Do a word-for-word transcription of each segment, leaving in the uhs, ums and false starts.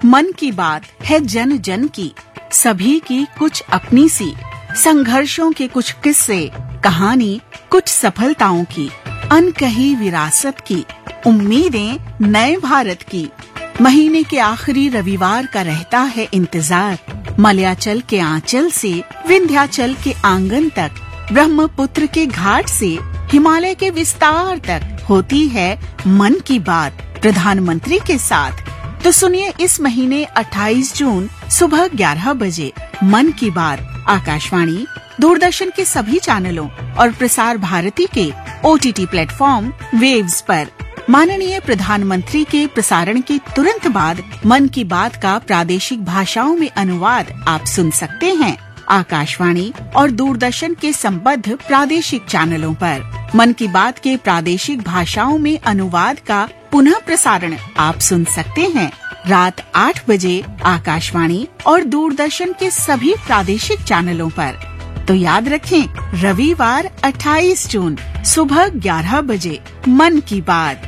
मन की बात है जन जन की, सभी की कुछ अपनी सी, संघर्षों के कुछ किस्से, कहानी कुछ सफलताओं की, अनकही विरासत की, उम्मीदें नए भारत की। महीने के आखिरी रविवार का रहता है इंतजार, मलयाचल के आंचल से विंध्याचल के आंगन तक, ब्रह्मपुत्र के घाट से हिमालय के विस्तार तक होती है मन की बात प्रधानमंत्री के साथ। तो सुनिए इस महीने अट्ठाईस जून सुबह ग्यारह बजे मन की बात आकाशवाणी, दूरदर्शन के सभी चैनलों और प्रसार भारती के ओटीटी प्लेटफॉर्म वेव्स पर। माननीय प्रधानमंत्री के प्रसारण के तुरंत बाद मन की बात का प्रादेशिक भाषाओं में अनुवाद आप सुन सकते हैं आकाशवाणी और दूरदर्शन के संबद्ध प्रादेशिक चैनलों पर। मन की बात के प्रादेशिक भाषाओं में अनुवाद का पुनः प्रसारण आप सुन सकते हैं रात आठ बजे आकाशवाणी और दूरदर्शन के सभी प्रादेशिक चैनलों पर। तो याद रखें, रविवार अट्ठाईस जून सुबह ग्यारह बजे मन की बात।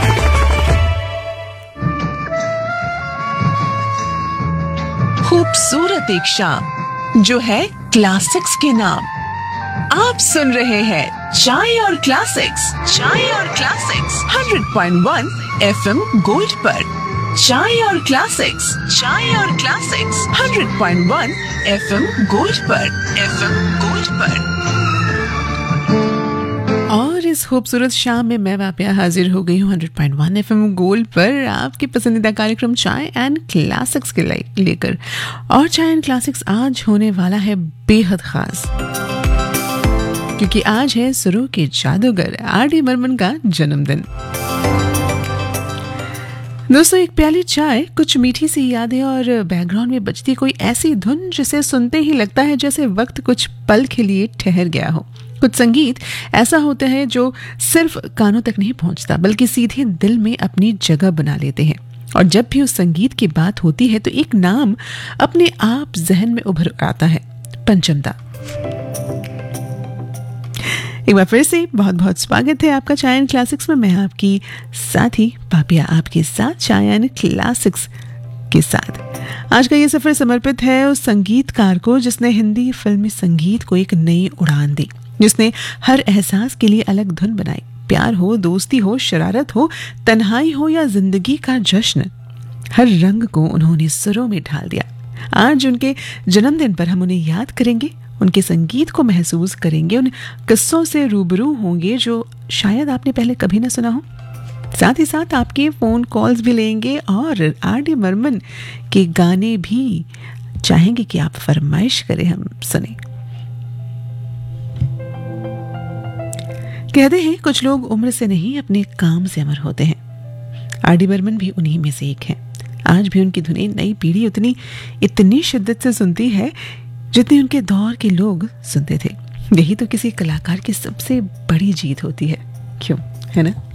खूबसूरत एक शाम जो है क्लासिक्स के नाम। आप सुन रहे हैं चाय और क्लासिक्स, चाय और classics hundred point one FM gold पर। चाय और क्लासिक्स, चाय और classics hundred point one FM gold पर, एफएम गोल्ड पर। और इस खूबसूरत शाम में मैं वापिया हाजिर हो गई हूँ hundred point one FM gold पर आपके पसंदीदा कार्यक्रम चाय एंड क्लासिक्स के लेकर। और चाय एंड क्लासिक्स आज होने वाला है बेहद खास, क्योंकि आज है सुरों के जादूगर आर डी बर्मन का जन्मदिन। दोस्तों, एक प्याली चाय, कुछ मीठी सी यादें और बैकग्राउंड में बजती कोई ऐसी धुन जिसे सुनते ही लगता है जैसे वक्त कुछ पल के लिए ठहर गया हो। कुछ संगीत ऐसा होता है जो सिर्फ कानों तक नहीं पहुंचता बल्कि सीधे दिल में अपनी जगह बना लेते हैं। और जब भी उस संगीत की बात होती है तो एक नाम अपने आप जहन में उभर आता है, पंचम दा। एक बार फिर से बहुत बहुत स्वागत है आपका चाय एंड क्लासिक्स में। मैं आपकी साथी पापिया आपके साथ चाय एंड क्लासिक्स के साथ। आज का ये सफर समर्पित है उस संगीतकार को जिसने हिंदी फिल्मी संगीत को एक नई उड़ान दी, जिसने हर एहसास के लिए अलग धुन बनाई। प्यार हो, दोस्ती हो, शरारत हो, तन्हाई हो या जिंदगी का जश्न, हर रंग को उन्होंने सुरों में ढाल दिया। आज उनके जन्मदिन पर हम उन्हें याद करेंगे, उनके संगीत को महसूस करेंगे, उन किस्सों से रूबरू होंगे जो शायद आपने पहले कभी ना सुना हो। साथ ही साथ आपके फोन कॉल्स भी लेंगे और आर डी बर्मन के गाने भी चाहेंगे कि आप फरमाइश करें, हम सुने। कहते हैं कुछ लोग उम्र से नहीं अपने काम से अमर होते हैं। आर डी बर्मन भी उन्हीं में से एक हैं। आज भी उनकी धुनें नई पीढ़ी उतनी इतनी शिद्दत से सुनती है जितने उनके दौर के लोग सुनते थे। यही तो किसी कलाकार की सबसे बड़ी जीत होती है, क्यों, है ना?